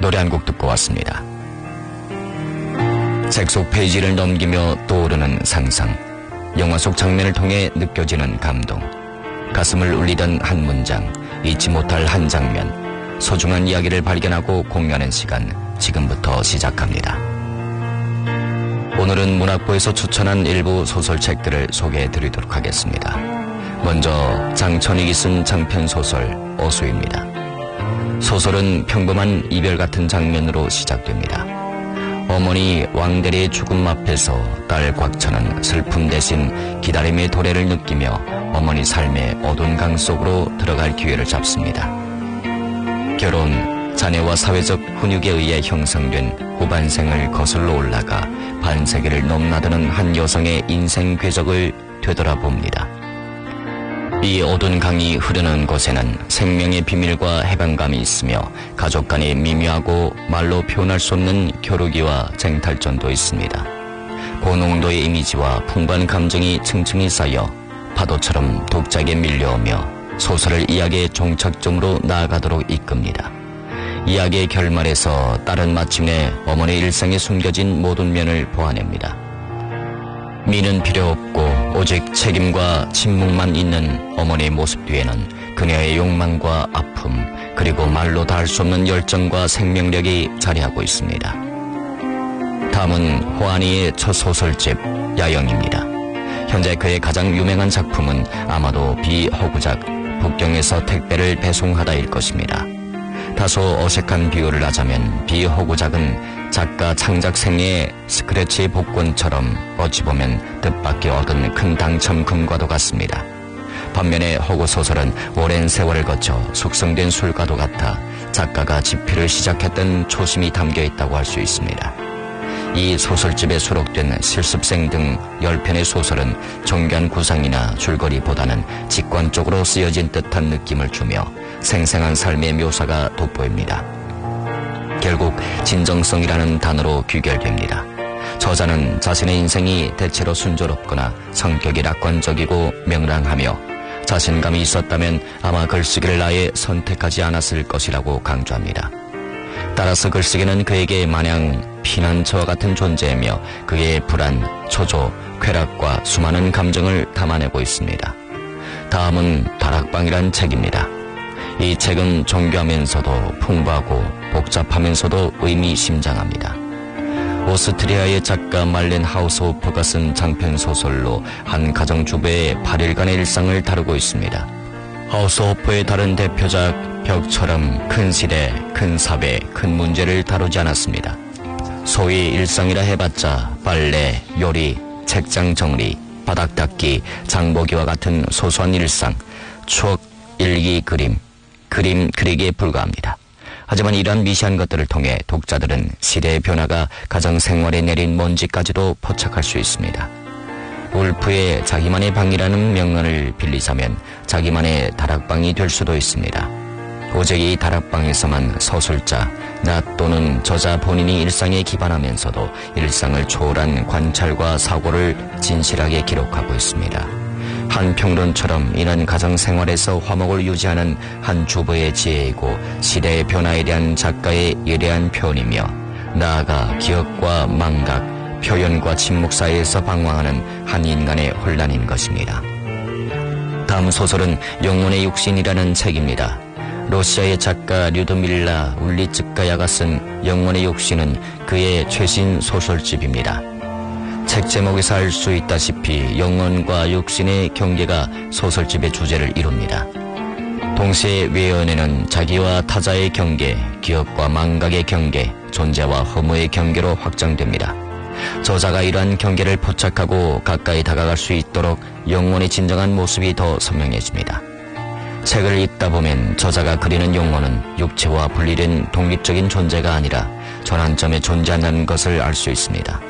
노래 한 곡 듣고 왔습니다. 책 속 페이지를 넘기며 떠오르는 상상, 영화 속 장면을 통해 느껴지는 감동, 가슴을 울리던 한 문장, 잊지 못할 한 장면, 소중한 이야기를 발견하고 공유하는 시간, 지금부터 시작합니다. 오늘은 문학부에서 추천한 일부 소설책들을 소개해드리도록 하겠습니다. 먼저 장천익이 쓴 장편소설 어수입니다. 소설은 평범한 이별 같은 장면으로 시작됩니다. 어머니 왕대리의 죽음 앞에서 딸 곽천은 슬픔 대신 기다림의 도래를 느끼며 어머니 삶의 어두운 강 속으로 들어갈 기회를 잡습니다. 결혼, 자녀와 사회적 훈육에 의해 형성된 후반생을 거슬러 올라가 반세기를 넘나드는 한 여성의 인생 궤적을 되돌아봅니다. 이 어두운 강이 흐르는 곳에는 생명의 비밀과 해방감이 있으며 가족 간의 미묘하고 말로 표현할 수 없는 겨루기와 쟁탈전도 있습니다. 고농도의 이미지와 풍부한 감정이 층층이 쌓여 파도처럼 독자에게 밀려오며 소설을 이야기의 종착점으로 나아가도록 이끕니다. 이야기의 결말에서 딸은 마침내 어머니의 일상에 숨겨진 모든 면을 보아냅니다. 미는 필요 없고 오직 책임과 침묵만 있는 어머니의 모습 뒤에는 그녀의 욕망과 아픔, 그리고 말로 다 할 수 없는 열정과 생명력이 자리하고 있습니다. 다음은 호안이의 첫 소설집 야영입니다. 현재 그의 가장 유명한 작품은 아마도 비허구작 북경에서 택배를 배송하다일 것입니다. 다소 어색한 비유를 하자면 비허구작은 작가 창작 생애의 스크래치 복권처럼 어찌 보면 뜻밖의 얻은 큰 당첨금과도 같습니다. 반면에 허구소설은 오랜 세월을 거쳐 숙성된 술과도 같아 작가가 집필을 시작했던 초심이 담겨있다고 할 수 있습니다. 이 소설집에 수록된 실습생 등 10편의 소설은 정교한 구상이나 줄거리보다는 직관적으로 쓰여진 듯한 느낌을 주며 생생한 삶의 묘사가 돋보입니다. 결국 진정성이라는 단어로 귀결됩니다. 저자는 자신의 인생이 대체로 순조롭거나 성격이 낙관적이고 명랑하며 자신감이 있었다면 아마 글쓰기를 아예 선택하지 않았을 것이라고 강조합니다. 따라서 글쓰기는 그에게 마냥 피난처와 같은 존재이며 그의 불안, 초조, 쾌락과 수많은 감정을 담아내고 있습니다. 다음은 다락방이란 책입니다. 이 책은 정교하면서도 풍부하고 복잡하면서도 의미심장합니다. 오스트리아의 작가 말렌 하우스호프가 쓴 장편소설로 한 가정주부의 8일간의 일상을 다루고 있습니다. 하우스호프의 다른 대표작 벽처럼 큰 시대, 큰 사회, 큰 문제를 다루지 않았습니다. 소위 일상이라 해봤자 빨래, 요리, 책장 정리, 바닥 닦기, 장보기와 같은 소소한 일상, 추억, 일기, 그림 그리기에 불과합니다. 하지만 이러한 미시한 것들을 통해 독자들은 시대의 변화가 가정생활에 내린 먼지까지도 포착할 수 있습니다. 울프의 자기만의 방이라는 명언을 빌리자면 자기만의 다락방이 될 수도 있습니다. 오직 이 다락방에서만 서술자, 나 또는 저자 본인이 일상에 기반하면서도 일상을 초월한 관찰과 사고를 진실하게 기록하고 있습니다. 한 평론처럼 이는 가정생활에서 화목을 유지하는 한 주부의 지혜이고 시대의 변화에 대한 작가의 예리한 표현이며 나아가 기억과 망각, 표현과 침묵 사이에서 방황하는 한 인간의 혼란인 것입니다. 다음 소설은 영혼의 육신이라는 책입니다. 러시아의 작가 류드밀라 울리츠카야가 쓴 영혼의 육신은 그의 최신 소설집입니다. 책 제목에서 알 수 있다시피 영혼과 육신의 경계가 소설집의 주제를 이룹니다. 동시에 외연에는 자기와 타자의 경계, 기억과 망각의 경계, 존재와 허무의 경계로 확장됩니다. 저자가 이러한 경계를 포착하고 가까이 다가갈 수 있도록 영혼의 진정한 모습이 더 선명해집니다. 책을 읽다 보면 저자가 그리는 영혼은 육체와 분리된 독립적인 존재가 아니라 전환점에 존재한다는 것을 알 수 있습니다.